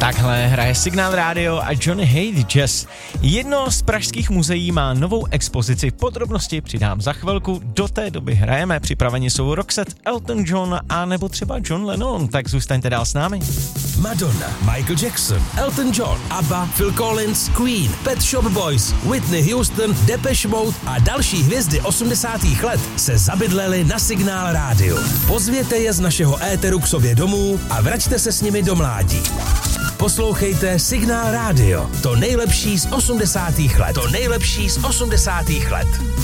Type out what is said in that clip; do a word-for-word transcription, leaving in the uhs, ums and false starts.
Takhle hraje Signál Radio a Johnny Hath Jazz. Jedno z pražských muzeí má novou expozici. Podrobnosti přidám za chvilku. Do té doby hrajeme. Připraveni jsou Roxette, Elton John a nebo třeba John Lennon. Tak zůstaňte dál s námi. Madonna, Michael Jackson, Elton John, ABBA, Phil Collins, Queen, Pet Shop Boys, Whitney Houston, Depeche Mode a další hvězdy osmdesátých let se zabydleli na Signál Radio. Pozvěte je z našeho éteru k sobě domů a vraťte se s nimi do mládí. Poslouchejte Signál Radio. To nejlepší z osmdesátých let. To nejlepší z osmdesátých let.